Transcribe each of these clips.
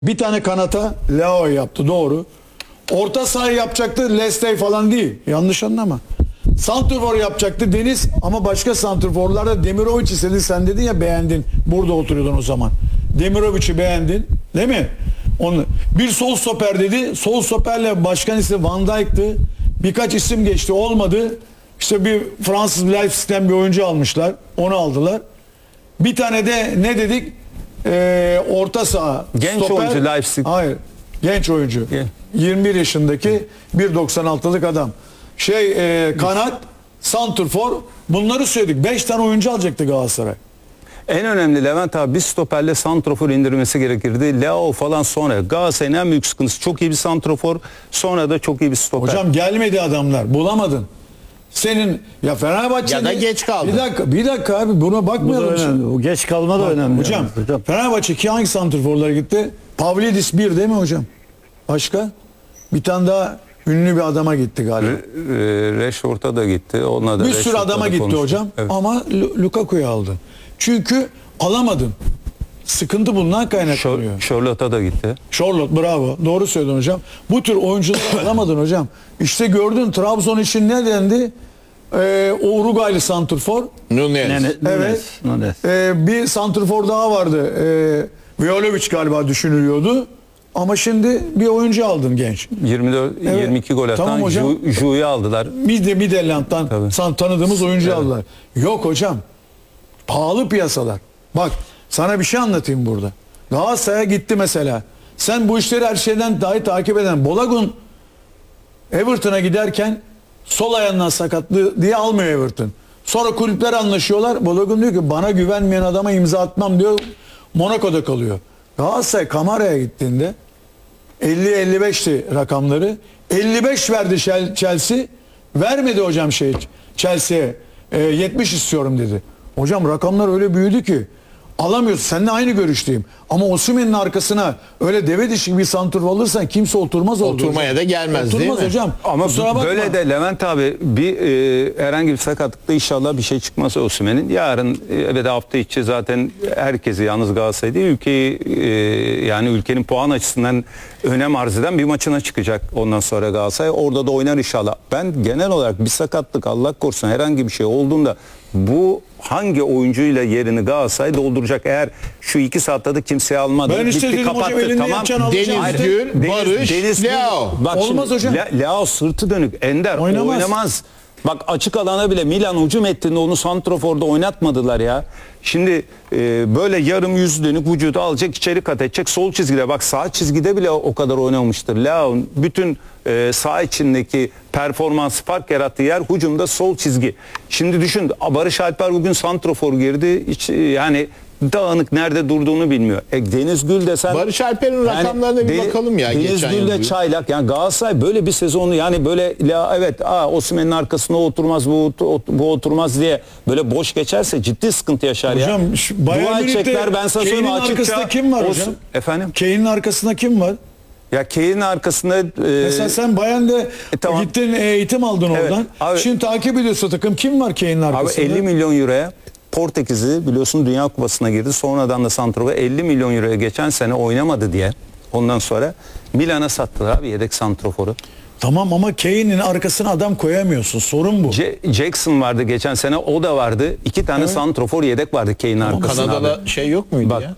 Bir tane kanata Leo yaptı, doğru. Orta sahayı yapacaktı Lestey falan değil. Yanlış anlama. Santrfor yapacaktı Deniz, ama başka santrforlarda Demirovic istedi. Sen dedin ya, beğendin. Burada oturuyordun o zaman. Demirovic'i beğendin. Değil mi? Onu, bir sol stoper dedi. Sol stoperle başkan ise Van Dijk'tı. Birkaç isim geçti. Olmadı. İşte bir Fransız Leipzig'ten bir oyuncu almışlar. Onu aldılar. Bir tane de ne dedik? Orta saha. Genç stoper. oyuncu Leipzig. Hayır. Genç oyuncu. 21 yaşındaki 1.96'lık adam. Kanat, santrfor, bunları söyledik. 5 tane oyuncu alacaktı Galatasaray. En önemli Levent abi, bir stoperle santrofor indirmesi gerekirdi. Leo falan sonra. Galatasaray'ın en büyük sıkıntısı çok iyi bir santrofor, sonra da çok iyi bir stoper. Hocam gelmedi adamlar. Bulamadın. Senin ya Fenerbahçe'nin ya da geç kaldı. Bir dakika abi, buna bakmayalım. O geç kalma da önemli. Hocam, Yani. Fenerbahçe hangi santrforlara gitti? Pavlidis 1 değil mi hocam? Başka? Bir tane daha ünlü bir adama gitti galiba. Rashford'a da gitti. Ona da Bir sürü adama gitti konuştuk. hocam. Evet. Ama Lukaku'yu aldın. Çünkü alamadın. Sıkıntı bundan kaynaklanıyor. Charlotte'a da gitti. Charlotte, bravo. Doğru söyledin hocam. Bu tür oyuncuları alamadın hocam. İşte gördün, Trabzon için ne dendi? O Uruguaylı santrfor. Nunes. Evet. Bir santrfor daha vardı. Violovic galiba düşünülüyordu. Ama şimdi bir oyuncu aldın genç. 22 gol atan Tamam hocam. Ju'yu aldılar. Midtjylland'dan tanıdığımız oyuncu aldılar. Yok hocam. Pahalı piyasalar. Bak sana bir şey anlatayım burada. Galatasaray'a gitti mesela. Sen bu işleri her şeyden dahi takip eden Bolagun Everton'a giderken sol ayağından sakatlı diye almıyor Everton. Sonra kulüpler anlaşıyorlar. Bolagun diyor ki bana güvenmeyen adama imza atmam diyor. Monaco'da kalıyor. Galatasaray Kamara'ya gittiğinde 50-55'ti rakamları. 55 verdi Chelsea. Vermedi hocam Chelsea'ye. 70 istiyorum dedi. Hocam rakamlar öyle büyüdü ki alamıyorsun. Seninle aynı görüşteyim. Ama Osimhen'in arkasına öyle deve dişi bir santrfor alırsan kimse oturmaz orada. Oturmaya hocam. da gelmez değil mi? Hocam. Ama Kusura böyle bakma. de Levent abi herhangi bir sakatlıkta inşallah bir şey çıkmaz Osimhen'in. Yarın ve de hafta içi zaten herkesi, yalnız Galatasaray değil, ülkeyi yani ülkenin puan açısından önem arz eden bir maçına çıkacak ondan sonra Galatasaray. Orada da oynar inşallah. Ben genel olarak bir sakatlık, Allah korusun, herhangi bir şey olduğunda bu hangi oyuncuyla yerini Galatasaray dolduracak? Eğer şu 2 saatte de kimseye almadı. Ben işte dedim hocam, elinde yapacaksın, alacaksın. Deniz Gül, Barış, Leo. Bak Olmaz şimdi, hocam. Leo sırtı dönük. Ender oynamaz. Bak açık alana bile Milan hücum ettiğinde onu santroforda oynatmadılar ya. Şimdi böyle yarım yüz dönük vücudu alacak, içeri kat edecek sol çizgide. Bak sağ çizgide bile o kadar oynamıştır. Leo bütün sağ içindeki performans fark yarattığı yer hücumda sol çizgi. Şimdi düşün, Barış Alper bugün santrofor girdi. Yani dağınık, nerede durduğunu bilmiyor. Deniz Gül desen... Barış Alper'in rakamlarına bir bakalım ya. Deniz Gül de çaylak. Yani Galatasaray böyle bir sezonu, yani böyle evet Osimhen'in arkasına oturmaz, bu oturmaz diye böyle boş geçerse ciddi sıkıntı yaşar ya. Hocam Dua edecekler, ben sana söyleyeyim Kane'in açıkça. arkasında kim var hocam? Efendim? Kane'in arkasında kim var? Ya Kane'in arkasında... Mesela sen Bayern'de tamam. gittin, eğitim aldın Evet, oradan. abi, şimdi takip ediyorsa takım, kim var Kane'in arkasında? Abi 50 milyon euroya Portekiz'i biliyorsun Dünya Kupası'na girdi. Sonradan da santrofor 50 milyon euroya geçen sene oynamadı diye. Ondan sonra Milan'a sattılar abi yedek santroforu. Tamam ama Kane'in arkasına adam koyamıyorsun. Sorun bu. Jackson vardı geçen sene, o da vardı. 2 tane santrofor yedek vardı Kane'in arkasına. Kanada'da abi. şey yok muydu Bak,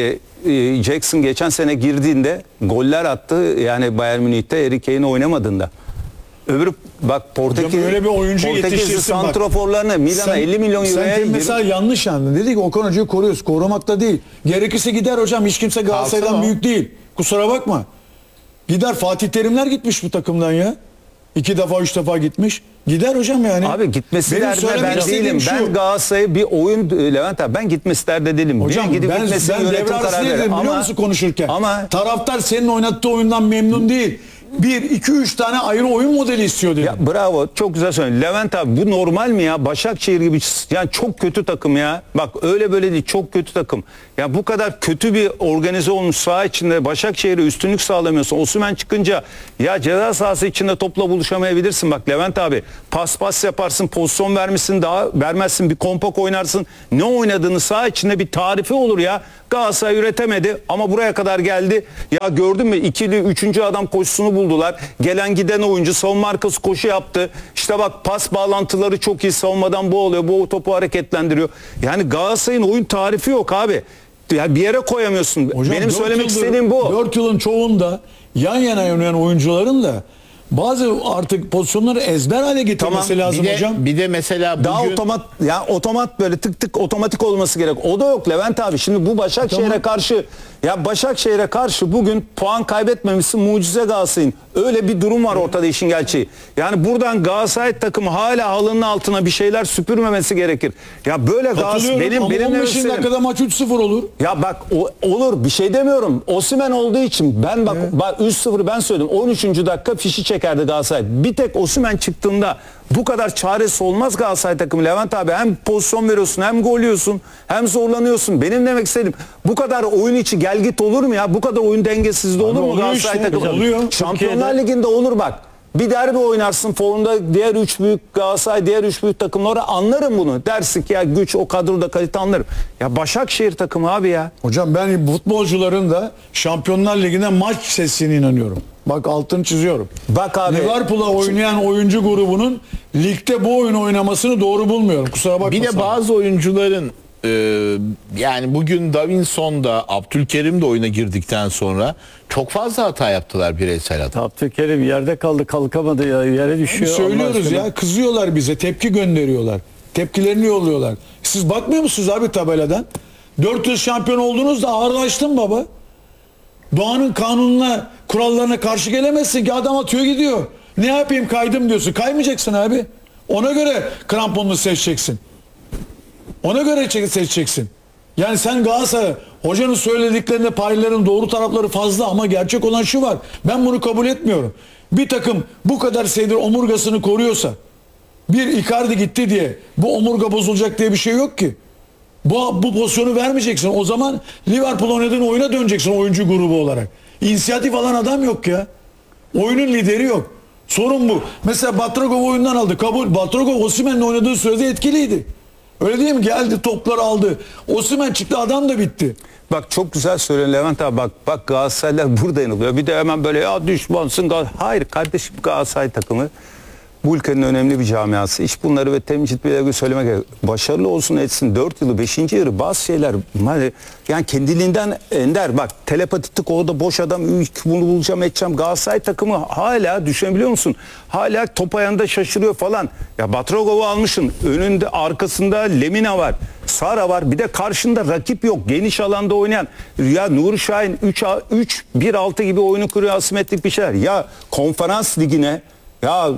ya? Jackson geçen sene girdiğinde goller attı. Yani Bayern Münih'te Harry Kane oynamadığında. Öbürü bak Portekiz, öyle bir oyuncu Portekizli santroforlarına Milan'a 50 milyon euroya... Sen mesela yanlış anladın. Dedi ki Okan Hoca'yı koruyoruz. Korumakta değil. Gerekirse gider hocam. Hiç kimse Galatasaray'dan Kalsın büyük değil. Kusura bakma. Gider, Fatih Terimler gitmiş bu takımdan ya. 2 defa 3 defa gitmiş. Gider hocam yani. Abi gitmesi Benim derdine söylemek ben istediğim değilim. şu. Ben Galatasaray'a bir oyun Levent abi, ben gitmesi derde değilim. Hocam gidip ben devre arası ne dedim biliyor musun konuşurken? Ama taraftar senin oynattığı oyundan memnun değil. 1, 2, 3 tane ayrı oyun modeli istiyor dedim. ya bravo, çok güzel söyledin. Levent abi bu normal mi ya? Başakşehir gibi yani çok kötü takım ya. Bak öyle böyle değil, çok kötü takım. Ya bu kadar kötü bir organize olmuş saha içinde Başakşehir'e üstünlük sağlamıyorsun. Osimhen çıkınca ya ceza sahası içinde topla buluşamayabilirsin. Bak Levent abi pas yaparsın, pozisyon vermişsin, daha vermezsin, bir kompak oynarsın. Ne oynadığını saha içinde bir tarifi olur ya. Galatasaray üretemedi ama buraya kadar geldi. Ya gördün mü? İkili, üçüncü adam koşusunu buldular. Gelen giden oyuncu savunma arkası koşu yaptı. İşte bak pas bağlantıları çok iyi. Savunmadan bu oluyor. Bu topu hareketlendiriyor. Yani Galatasaray'ın oyun tarifi yok abi. Ya bir yere koyamıyorsun. Hocam, Benim 4 söylemek yıldır- istediğim bu. 4 yılın çoğunda yan yana oynayan oyuncuların da bazı artık pozisyonları ezber hale getirmesi Tamam, lazım Bir de, hocam. bir de mesela Daha bugün otomat böyle tık tık otomatik olması gerek. O da yok Levent abi. Şimdi bu Başakşehir'e Tamam. karşı, ya Başakşehir'e karşı bugün puan kaybetmemişsin, mucize Galatasaray'ın. Öyle bir durum var ortada, işin gerçeği. Yani buradan Galatasaray takımı hala halının altına bir şeyler süpürmemesi gerekir. Ya böyle Galatasaray Katılıyorum ama benim 15. demek istediğim- dakikada maç 3-0 olur. Ya bak olur, bir şey demiyorum. Osimhen olduğu için ben bak 3-0 ben söyledim. 13. dakika fişi çekerdi Galatasaray. Bir tek Osimhen çıktığında bu kadar çaresi olmaz Galatasaray takımı Levent abi. Hem pozisyon veriyorsun, hem gol yiyorsun, hem zorlanıyorsun. Benim demek istediğim, bu kadar oyun içi gel git olur mu ya? Bu kadar oyun dengesizliği olur mu oluyor Galatasaray işte, takımı? oluyor. Şampiyonlar Ligi'nde olur bak. Bir derbi oynarsın, formda diğer 3 büyük Galatasaray, diğer 3 büyük takımlara, anlarım bunu. Dersin ki ya güç, o kadroda kalite, anlarım. Ya Başakşehir takımı abi ya. Hocam ben futbolcuların da Şampiyonlar Ligi'nde maç sesine inanıyorum. Bak altını çiziyorum. Bak abi. Liverpool'a oynayan oyuncu grubunun ligde bu oyun oynamasını doğru bulmuyorum. Kusura bakma. bir de sana. bazı oyuncuların yani bugün Davinson da Abdülkerim de oyuna girdikten sonra çok fazla hata yaptılar, bireysel hata. Abdülkerim yerde kaldı, kalkamadı ya, yere düşüyor. Söylüyoruz Allah aşkına. ya, kızıyorlar bize, tepki gönderiyorlar. Tepkilerini yolluyorlar. Siz bakmıyor musunuz abi tabeladan? 4 yıl şampiyon oldunuz da ağırlaştın baba. Doğanın kanununa, kurallarına karşı gelemezsin ki, adam atıyor gidiyor. Ne yapayım, kaydım diyorsun. Kaymayacaksın abi. Ona göre kramponunu seçeceksin. Ona göre seçeceksin. Yani sen Galatasaray, hocanın söylediklerinde payların doğru tarafları fazla ama gerçek olan şu var. Ben bunu kabul etmiyorum. Bir takım bu kadar senedir omurgasını koruyorsa, bir Icardi gitti diye bu omurga bozulacak diye bir şey yok ki. Bu pozisyonu vermeyeceksin. O zaman Liverpool oynadığın oyuna döneceksin oyuncu grubu olarak. İnisiyatif alan adam yok ya. Oyunun lideri yok. Sorun bu. Mesela Batragov oyundan aldı. Kabul. Batragov Osimhen'le oynadığı sürede etkiliydi. Öyle değil mi? Geldi, toplar aldı. Osimhen çıktı, adam da bitti. Bak çok güzel söylüyorsun Levent abi, bak Galatasaraylar burada yanılıyor. Bir de hemen böyle ya düşmansın hayır kardeşim, Galatasaray takımı bu ülkenin önemli bir camiası. Hiç bunları ve temcit bir söylemek gerek. Başarılı olsun etsin 4 yılı 5. yarı bazı şeyler yani kendiliğinden ender. Bak telepatik orada boş adam, bunu bulacağım edeceğim. Galatasaray takımı hala, düşünebiliyor musun? Hala top ayağında şaşırıyor falan. Ya Batrogov'u almışsın. Önünde, arkasında Lemina var. Sara var. Bir de karşında rakip yok. Geniş alanda oynayan. Ya Nuri Şahin 3-1-6 gibi oyunu kuruyor, asimetrik bir şeyler. Ya konferans ligine ya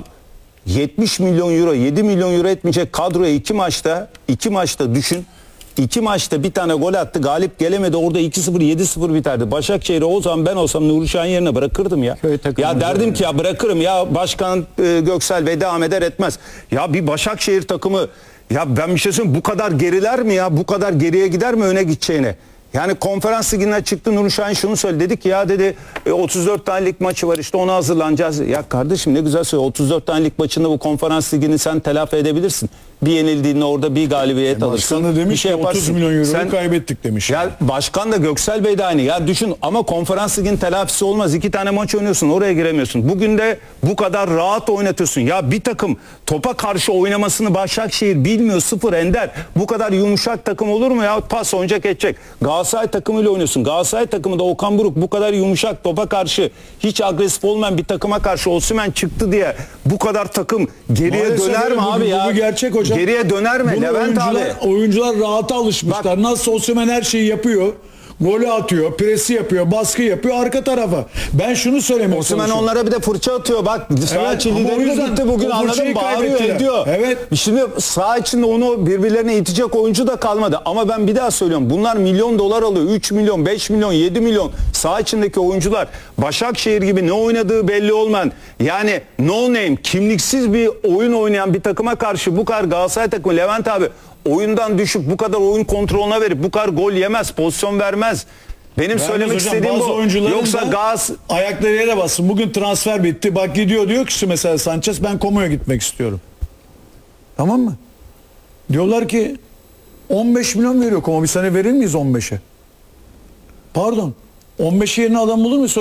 70 milyon euro, 7 milyon euro etmeyecek kadroya iki maçta düşün. 2 maçta bir tane gol attı, galip gelemedi. Orada 2-0 7-0 biterdi. Başakşehir'e o zaman ben olsam Nuri Şahin yerine bırakırdım ya. Ya derdim ki ya bırakırım ya, Başkan Göksel ve devam eder etmez. Ya bir Başakşehir takımı, ya ben bir şey söyleyeyim, bu kadar geriler mi ya? Bu kadar geriye gider mi öne gideceğine? Yani konferans liginden çıktı, Nuri Şahin şunu söyledi, dedi ki ya dedi 34 tane lig maçı var, işte ona hazırlanacağız. Ya kardeşim ne güzel söylüyor, 34 tane lig maçında bu konferans ligini sen telafi edebilirsin. Bir yenildiğinde orada bir galibiyet alırsın. Başkan da demiş bir şey ki 30 yaparsın. milyon euro Sen, kaybettik demiş. ya başkan da, Göksel Bey de aynı. Ya düşün, ama konferans liginin telafisi olmaz. 2 tane maç oynuyorsun, oraya giremiyorsun. Bugün de bu kadar rahat oynatıyorsun. Ya bir takım topa karşı oynamasını Başakşehir bilmiyor, sıfır ender. Bu kadar yumuşak takım olur mu ya? Pas oynayacak, edecek. Galatasaray takımıyla oynuyorsun. Galatasaray takımında Okan Buruk bu kadar yumuşak, topa karşı hiç agresif olmayan bir takıma karşı Osimhen çıktı diye bu kadar takım geriye Maalesef döner öyle, mi bu- abi bu ya? bir gerçek hocam. Geriye döner mi Bunu Levent abi? oyuncular rahata alışmışlar. Nasıl Osimhen her şeyi yapıyor. Golü atıyor, presi yapıyor, baskı yapıyor arka tarafa. Ben şunu söylemek Osimhen çalışıyorum. onlara bir de fırça atıyor. Bak sağ içi ama o lideri de yüzden gitti bugün, o anladın fırçayı mı? Bağırıyor, kaybettiler. ediyor. Evet. Şimdi sağ içinde onu birbirlerine itecek oyuncu da kalmadı. Ama ben bir daha söylüyorum. Bunlar milyon dolar alıyor. 3 milyon, 5 milyon, 7 milyon. Sağ içindeki oyuncular Başakşehir gibi ne oynadığı belli olmayan, yani no name, kimliksiz bir oyun oynayan bir takıma karşı bu kadar Galatasaray takımı Levent abi oyundan düşüp bu kadar oyun kontrolüne verip bu kadar gol yemez, pozisyon vermez. Benim söylemek hocam, istediğim bazı bu. oyuncuların Yoksa da Gaz ayakları yere bassın. Bugün transfer bitti. Bak gidiyor, diyor ki mesela Sanchez, ben Como'ya gitmek istiyorum. Tamam mı? Diyorlar ki 15 milyon veriyor Como. Bir sene verir miyiz 15'e? Pardon. 15 yerine adam bulur mu?